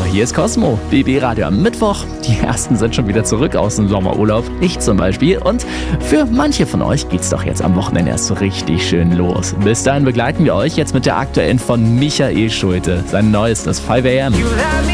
hier ist Cosmo, BB Radio am Mittwoch. Die ersten sind schon wieder zurück aus dem Sommerurlaub, ich zum Beispiel. Und für manche von euch geht's doch jetzt am Wochenende erst so richtig schön los. Bis dahin begleiten wir euch jetzt mit der aktuellen von Michael Schulte. Sein neuestes 5 AM.